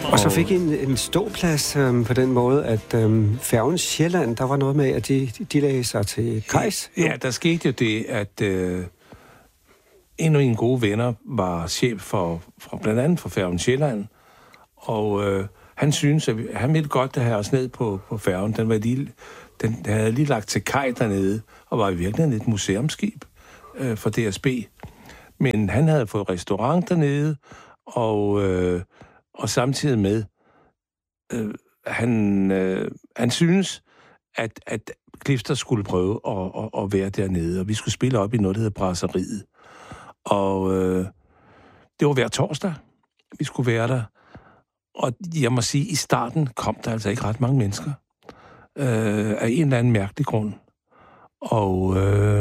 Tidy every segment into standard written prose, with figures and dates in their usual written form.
Og så fik I en ståplads på den måde, at færgen Sjælland, der var noget med, at de lagde sig til kajs. Ja, der skete jo det, at en af mine gode venner var chef for blandt andet for færgen Sjælland, og han synes, at han ville godt have os ned på færgen. Den havde lige lagt til kaj dernede, og var i virkeligheden et museumsskib for DSB. Men han havde fået restaurant dernede, og samtidig med, han synes, at Clifter skulle prøve at være dernede, og vi skulle spille op i noget, der hedder Brasseriet. Og det var hver torsdag, vi skulle være der. Og jeg må sige, at i starten kom der altså ikke ret mange mennesker. Af en eller anden mærkelig grund. Og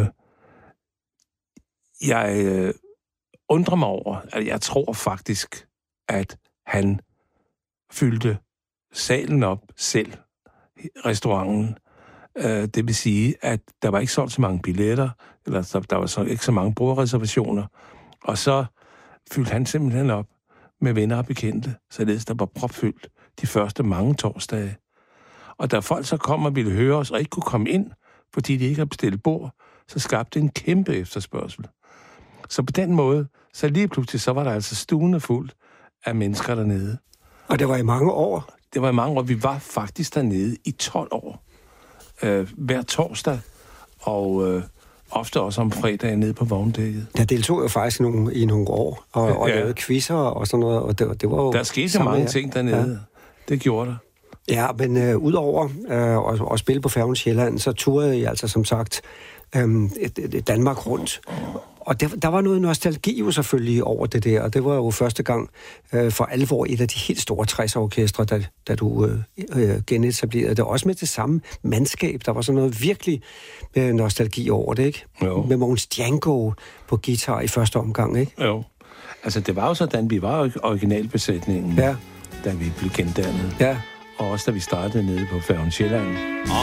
jeg undrer mig over, at jeg tror faktisk, at han fyldte salen op selv, restauranten. Det vil sige, at der var ikke solgt så mange billetter, eller der var ikke så mange bordreservationer. Og så fyldte han simpelthen op med venner og bekendte, således der var propfyldt de første mange torsdage. Og da folk så kom og ville høre os, og ikke kunne komme ind, fordi de ikke havde bestilt bord, så skabte det en kæmpe efterspørgsel. Så på den måde, så lige pludselig, så var der altså stuende fuldt af mennesker dernede. Og det var i mange år? Det var i mange år. Vi var faktisk dernede i 12 år. Hver torsdag, og ofte også om fredagen nede på vogndækket. Jeg deltog jo faktisk i nogle år, og lavede quizzer og sådan noget, og det var jo... Der skete så mange ting dernede. Ja. Det gjorde der. Ja, men udover at spille på færgen Sjælland, så turede I altså som sagt Danmark rundt. Og der var noget nostalgi jo selvfølgelig over det der, og det var jo første gang for alvor et af de helt store 60'er-orkestre, da du genetablerede det. Også med det samme mandskab. Der var sådan noget virkelig nostalgi over det, ikke? Jo. Med Mogens Django på guitar i første omgang, ikke? Jo. Altså, det var jo sådan, vi var originalbesætningen, da vi blev gendannet. Ja. Og også da vi startede nede på færgen Sjælland.